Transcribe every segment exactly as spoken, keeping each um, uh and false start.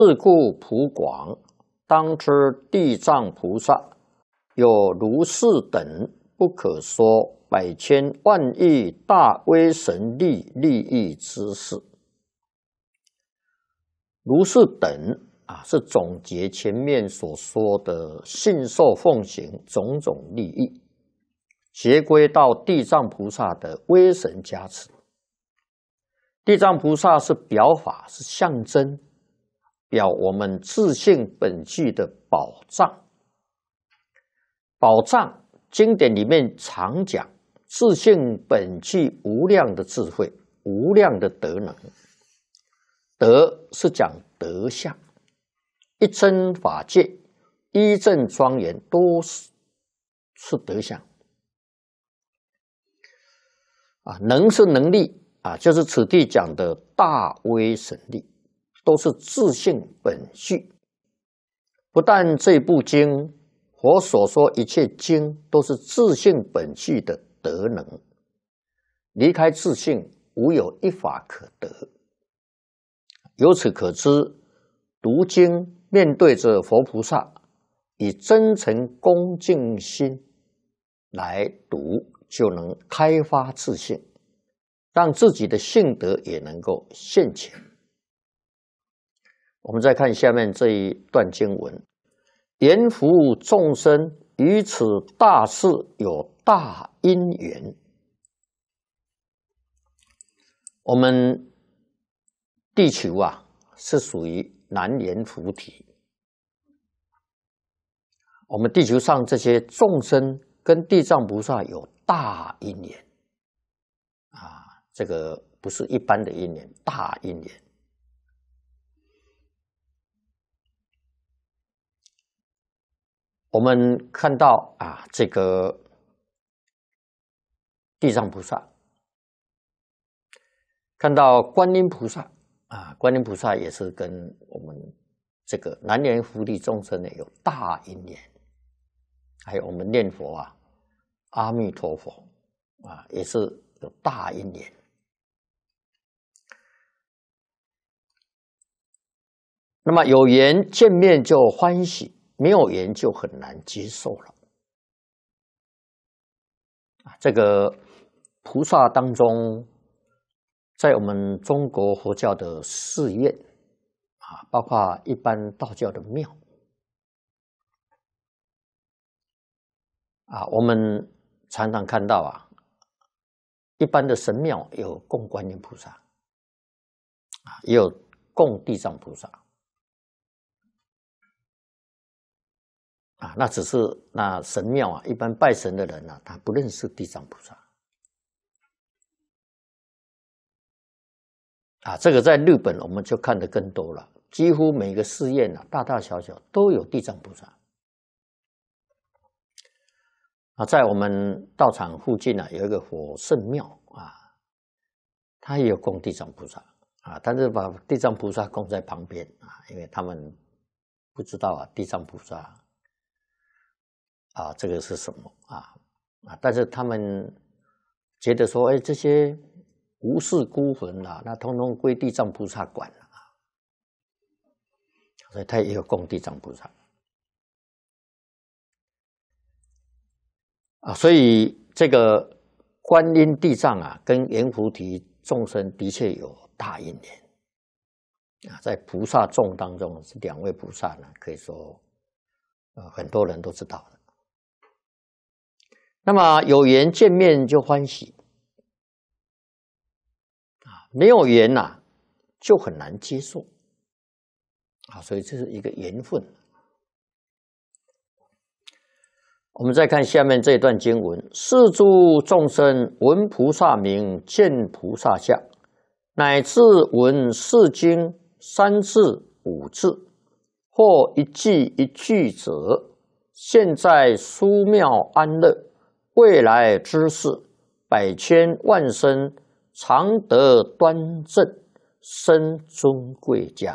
是故普广，当知地藏菩萨有如是等不可说百千万亿大威神力利益之事。如是等啊，是总结前面所说的信受奉行种种利益，结归到地藏菩萨的威神加持。地藏菩萨是表法，是象征，表我们自性本具的宝藏。宝藏经典里面常讲，自性本具无量的智慧，无量的德能。德是讲德相，一真法界，一正庄严，都是是德相。啊，能是能力啊，就是此地讲的大威神力，都是自性本具。不但这部经，佛所说一切经都是自性本具的德能，离开自性，无有一法可得。由此可知，读经面对着佛菩萨，以真诚恭敬心来读，就能开发自性，让自己的性德也能够现前。我们再看下面这一段经文：言服务众生于此大事有大因缘。我们地球啊，是属于南阎浮提。我们地球上这些众生跟地藏菩萨有大因缘啊，这个不是一般的因缘，大因缘。我们看到啊，这个地藏菩萨，看到观音菩萨啊，观音菩萨也是跟我们这个南阎浮提众生呢有大因缘。还有我们念佛啊，阿弥陀佛啊，也是有大因缘。那么有缘见面就欢喜，没有缘就很难接受了。这个菩萨当中，在我们中国佛教的寺院啊，包括一般道教的庙啊，我们常常看到啊，一般的神庙有供观音菩萨啊，也有供地藏菩萨啊，那只是那神庙啊，一般拜神的人啊，他不认识地藏菩萨啊。这个在日本我们就看得更多了，几乎每个寺院啊，大大小小都有地藏菩萨。啊，在我们道场附近啊，有一个火圣庙啊，它也有供地藏菩萨啊，但是把地藏菩萨供在旁边啊，因为他们不知道啊，地藏菩萨啊，这个是什么啊啊，但是他们觉得说，哎，这些无事孤魂啊，那通通归地藏菩萨管了啊，所以他也有供地藏菩萨。啊，所以这个观音地藏啊，跟阎浮提众生的确有大因缘啊，在菩萨众当中，这两位菩萨呢，可以说，呃，很多人都知道的。那么有缘见面就欢喜啊，没有缘呐、啊，就很难接受啊，所以这是一个缘分。我们再看下面这段经文：是诸众生闻菩萨名，见菩萨相，乃至闻四经三字五字，或一句一句者，现在殊妙安乐，未来之事，百千万生，常得端正，生尊贵家。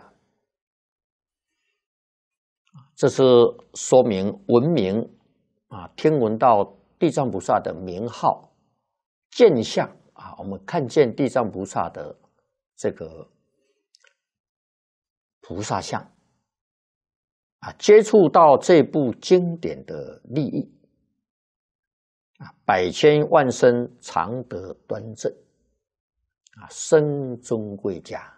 这是说明闻名啊，听闻到地藏菩萨的名号，见相啊，我们看见地藏菩萨的这个菩萨相啊，接触到这部经典的利益啊，百千万生常得端正啊，身尊贵家。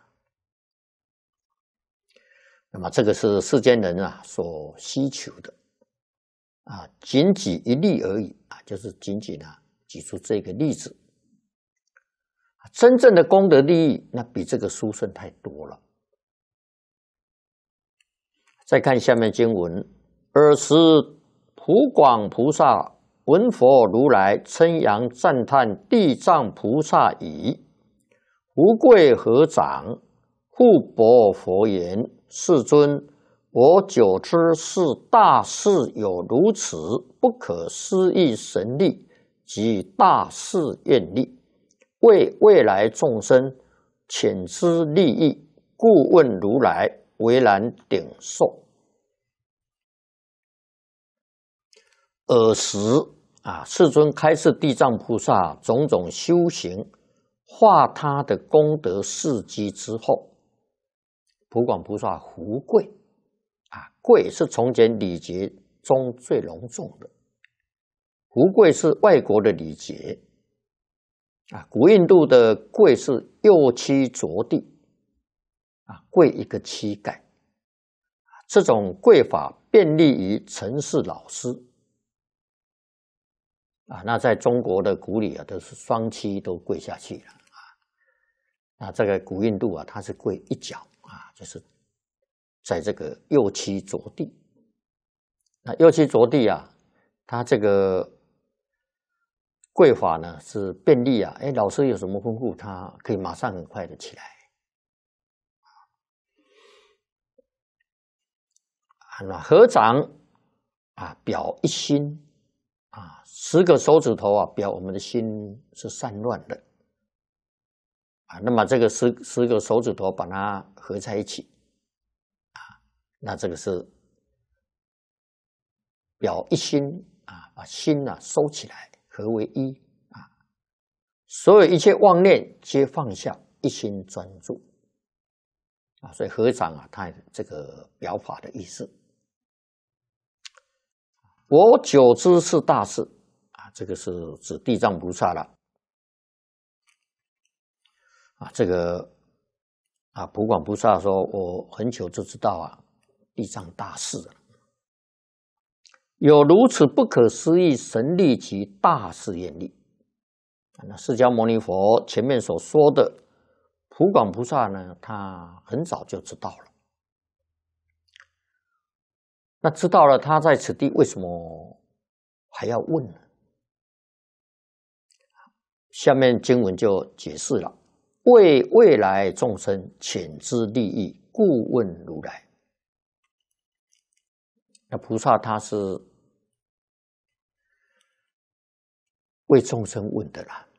那么这个是世间人啊所希求的啊，仅举一例而已啊，就是仅仅啊举出这个例子。真正的功德利益，那比这个殊胜太多了。再看下面经文：尔时普广菩萨闻佛如来称扬赞叹地藏菩萨已，无贵合掌，复薄佛言：世尊，我久知是大士有如此不可思议神力及大誓愿力，为未来众生遣之利益，故问如来为然顶受。尔时啊，世尊开示地藏菩萨种种修行，化他的功德事迹之后，普广菩萨胡跪啊，跪是从前礼节中最隆重的，胡跪是外国的礼节啊，古印度的跪是右膝着地啊，跪一个膝盖，这种跪法便利于承事老师啊。那在中国的古礼啊，都是双膝都跪下去了啊。那这个古印度啊，它是跪一脚啊，就是在这个右膝着地。那右膝着地啊，它这个跪法呢是便利啊，哎，老师有什么吩咐，他可以马上很快的起来。啊，那合掌啊，表一心啊，十个手指头啊，表我们的心是散乱的啊。那么这个十十个手指头把它合在一起啊，那这个是表一心啊，把心啊收起来。合为一啊，所有一切妄念皆放下，一心专注啊。所以合掌啊，它这个表法的意思。我久知是大事啊，这个是指地藏菩萨了啊。这个啊，普广菩萨说，我很久就知道啊，地藏大事了。有如此不可思议神力及大誓愿力，那释迦牟尼佛前面所说的普广菩萨呢，他很早就知道了。那知道了，他在此地为什么还要问呢？下面经文就解释了：为未来众生遣之利益，故问如来。那菩萨他是为众生问的啦，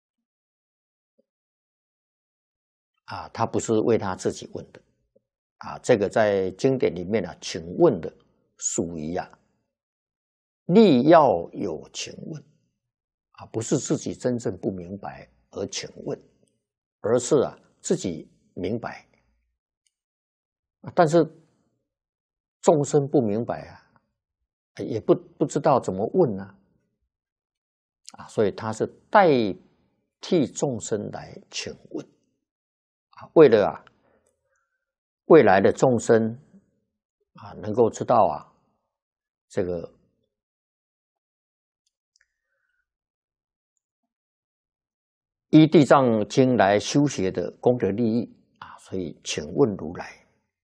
啊，他不是为他自己问的，啊，这个在经典里面啊，请问的属于啊，力要有请问，啊，不是自己真正不明白而请问，而是啊自己明白，但是众生不明白啊，也不不知道怎么问呢、啊，啊，所以他是代替众生来请问，啊，为了啊未来的众生啊能够知道啊这个依地藏经来修学的功德利益啊，所以请问如来。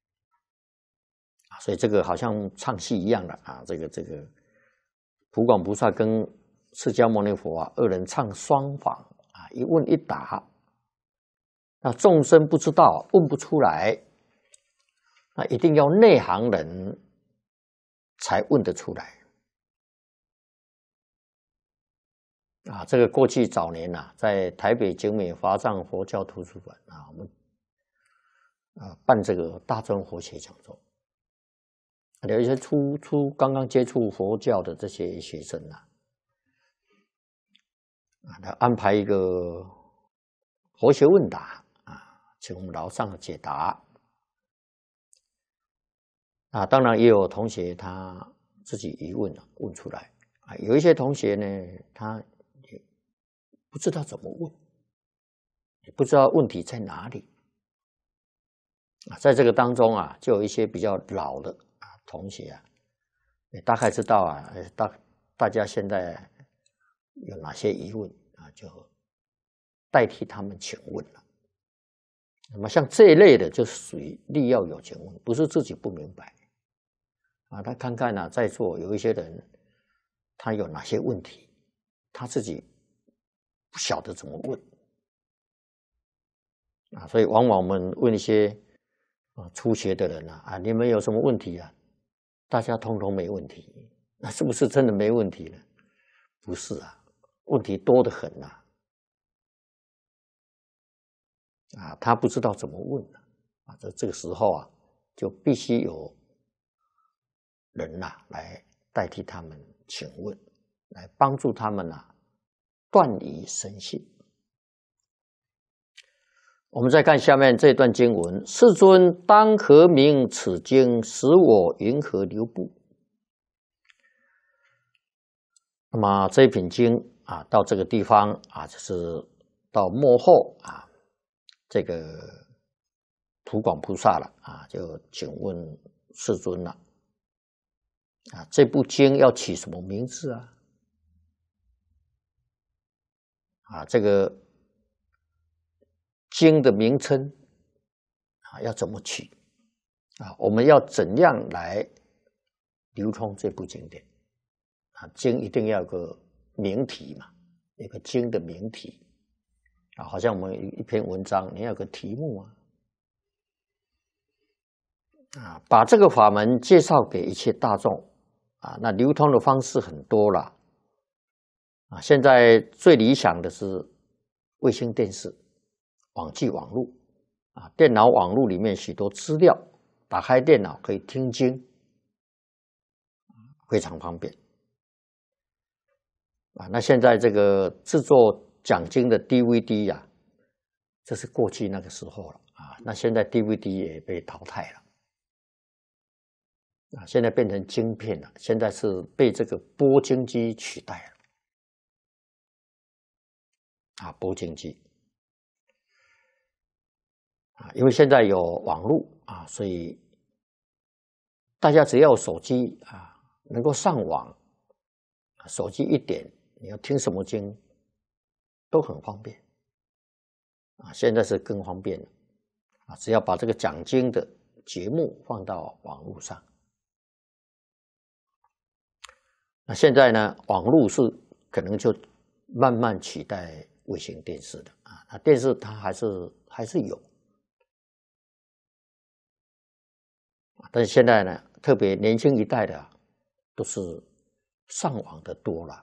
所以这个好像唱戏一样的啊，这个这个普广菩萨跟释迦牟尼佛啊二人唱双簧啊，一问一答，那众生不知道问不出来，那一定要内行人才问得出来啊。这个过去早年啊，在台北景美华藏佛教图书馆啊，我们啊办这个大专佛学讲座。有一些初初刚刚接触佛教的这些学生啊，啊，他安排一个佛学问答啊，请我们老上解答。 啊，当然也有同学他自己疑问问出来啊，有一些同学呢，他也不知道怎么问，也不知道问题在哪里啊。在这个当中啊，就有一些比较老的啊同学啊，也大概知道啊，大大家现在有哪些疑问啊，就代替他们请问了。那么像这一类的，就属于力要有请问，不是自己不明白。啊，他看看啊，在座有一些人，他有哪些问题，他自己不晓得怎么问啊，所以往往我们问一些啊初学的人啊，啊，你们有什么问题啊？大家通通没问题，那是不是真的没问题呢？不是啊，问题多得很呐，啊，他不知道怎么问啊，这这个时候啊，就必须有人呐、啊、来代替他们请问，来帮助他们啊断疑生信。我们再看下面这段经文：世尊当何名此经使我云何流布？那么这一品经啊，到这个地方啊，就是到末后啊，这个普广菩萨了啊，就请问世尊了啊，这部经要起什么名字啊？啊，这个经的名称啊，要怎么取啊？我们要怎样来流通这部经典啊？经一定要有个名题嘛，有个经的名题啊，好像我们一篇文章，你要有个题目啊。啊，把这个法门介绍给一切大众啊，那流通的方式很多了啊。现在最理想的是卫星电视、网际网络啊，电脑网络里面许多资料，打开电脑可以听经，非常方便啊。那现在这个制作讲经的 D V D 呀、啊，这是过去那个时候了啊。那现在 D V D 也被淘汰了。啊，现在变成晶片了，现在是被这个波经机取代了。啊，波经机啊，因为现在有网络啊，所以大家只要手机啊能够上网，手机一点，你要听什么经都很方便啊。现在是更方便了啊，只要把这个讲经的节目放到网络上。那现在呢，网络是可能就慢慢取代卫星电视的啊。那电视它还是还是有，但是现在呢，特别年轻一代的啊，都是上网的多了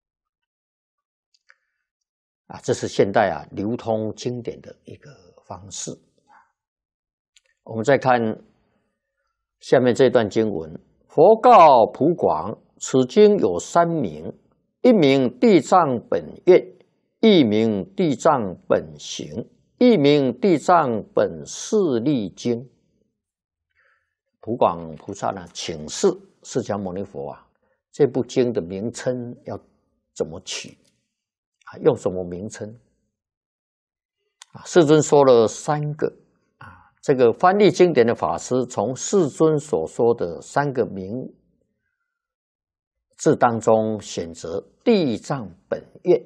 啊。这是现代啊流通经典的一个方式。我们再看下面这段经文：佛告普广。此经有三名，一名地藏本愿，一名地藏本行，一名地藏本誓力经。普广菩萨呢，请示释迦牟尼佛啊，这部经的名称要怎么取啊？用什么名称啊？世尊说了三个啊，这个翻译经典的法师从世尊所说的三个名字当中选择地藏本愿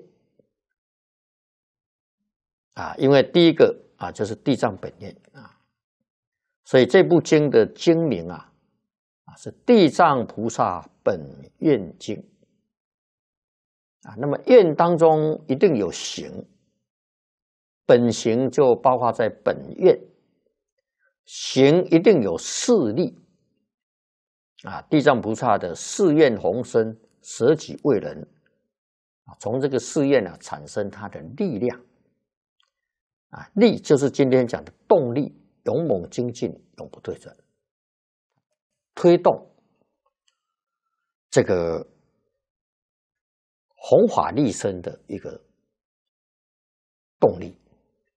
啊，因为第一个啊就是地藏本愿啊，所以这部经的经名啊啊是地藏菩萨本愿经啊。那么愿当中一定有行，本行就包括在本愿，行一定有誓力。啊，地藏菩萨的誓愿宏深，舍己为人啊，从这个誓愿啊产生它的力量啊，力就是今天讲的动力，勇猛精进，永不退转，推动这个弘法利生的一个动力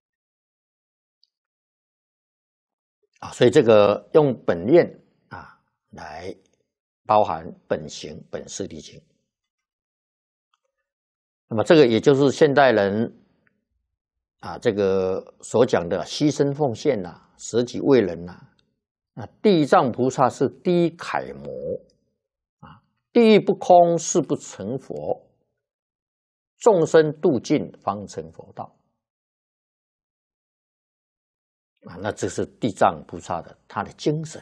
啊，所以这个用本愿啊。 来包含本行、本师地经。那么这个也就是现代人啊，这个所讲的牺牲奉献呐、啊，舍己为人呐、啊。啊，地藏菩萨是第一楷模啊，地狱不空，誓不成佛，众生度尽方成佛道啊。那这是地藏菩萨的他的精神。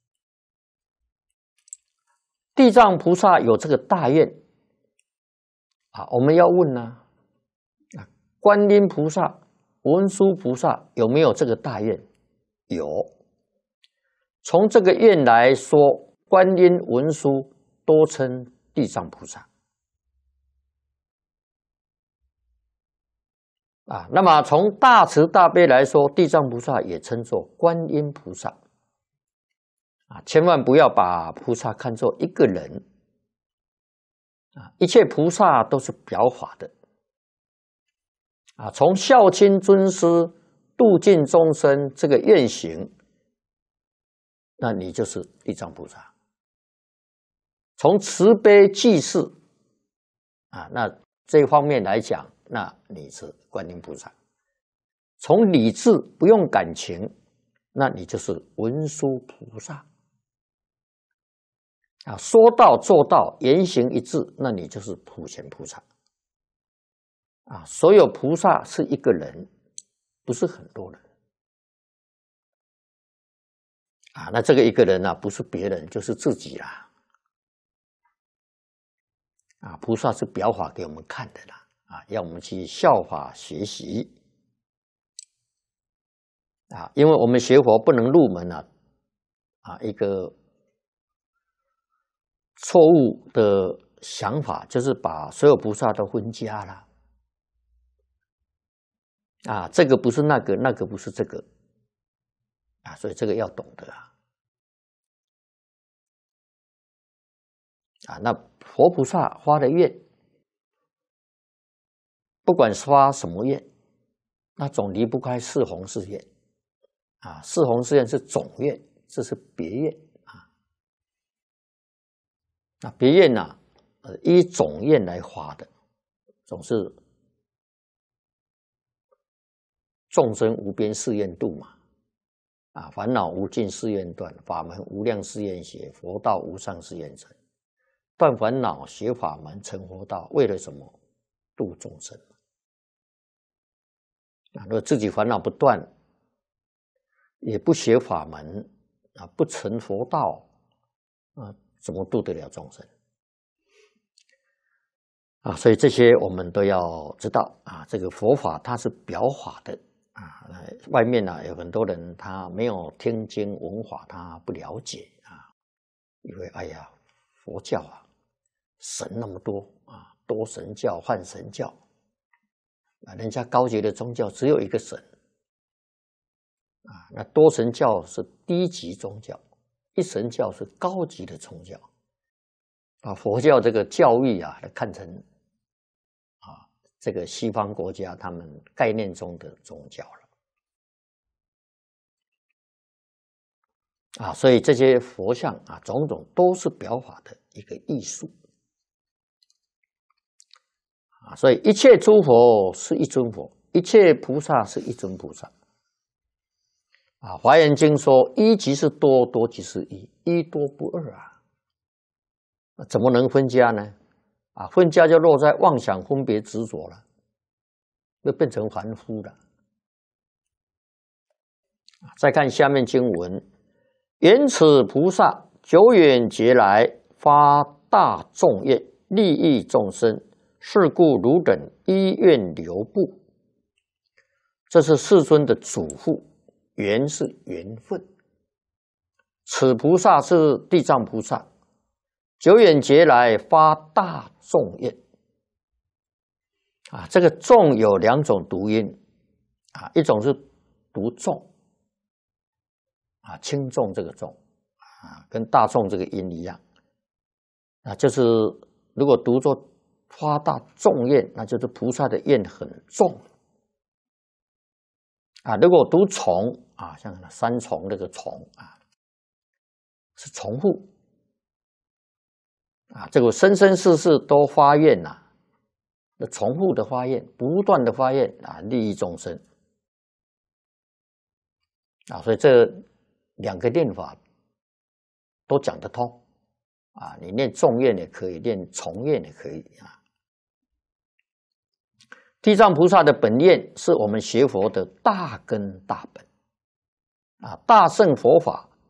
地藏菩萨有这个大愿啊，我们要问呢、啊，观音菩萨、文殊菩萨有没有这个大愿？有。从这个愿来说，观音、文殊都称地藏菩萨啊。那么从大慈大悲来说，地藏菩萨也称作观音菩萨啊。千万不要把菩萨看作一个人啊，一切菩萨都是表法的啊。从孝亲尊师、度尽众生这个愿行，那你就是地藏菩萨。从慈悲济世啊，那这方面来讲，那你是观音菩萨。从理智不用感情，那你就是文殊菩萨啊。说到做到，言行一致，那你就是普贤菩萨啊。所有菩萨是一个人，不是很多人。啊，那这个一个人呢、啊，不是别人，就是自己啦。啊，菩萨是表法给我们看的啦，啊，要我们去效法学习。啊，因为我们学佛不能入门啊，啊，一个错误的想法就是把所有菩萨都分家了。啊，这个不是那个，那个不是这个。啊，所以这个要懂得啊！啊，那佛菩萨发的愿，不管是发什么愿，那总离不开四弘誓愿啊。四弘誓愿是总愿，这是别愿啊。那别愿呢、啊，呃，依总愿来发的，总是众生无边誓愿度嘛。啊，烦恼无尽誓愿断，法门无量誓愿学，佛道无上誓愿成。断烦恼，学法门，成佛道，为了什么？度众生。啊，如果自己烦恼不断，也不学法门，啊，不成佛道，啊，怎么度得了众生？啊，所以这些我们都要知道啊，这个佛法它是表法的。啊，外面呢、啊、有很多人他没有听经闻法，他不了解啊，以为哎呀，佛教啊，神那么多啊，多神教、幻神教啊，人家高级的宗教只有一个神啊，那多神教是低级宗教，一神教是高级的宗教，把佛教这个教育啊，看成啊。这个西方国家他们概念中的宗教了啊，所以这些佛像啊，种种都是表法的一个艺术啊，所以一切诸佛是一尊佛，一切菩萨是一尊菩萨啊。华严经说，一即是多，多即是一，一多不二啊，怎么能分家呢？啊，分家就落在妄想、分别、执着了，就变成凡夫了。再看下面经文：缘此菩萨久远劫来发大众愿，利益众生，是故汝等依愿流布。这是世尊的嘱咐，缘是缘分。此菩萨是地藏菩萨。久远劫来发大众愿啊，这个众有两种读音啊，一种是读众啊，轻重这个重啊，跟大众这个音一样啊，就是如果读作发大众愿，那就是菩萨的愿很重啊。如果读重啊，像三重这个重啊， 是重复啊，这个生生世世都发愿呐、啊，那重复的发愿，不断的发愿啊，利益众生啊，所以这两个念法都讲得通啊，你念重愿也可以，念重愿也可以啊。地藏菩萨的本愿是我们学佛的大根大本啊，大乘佛法